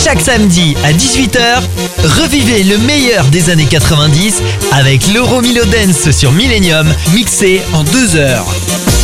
Chaque samedi à 18h, revivez le meilleur des années 90 avec l'Euro Milo Dance sur Millennium, mixé en 2 heures.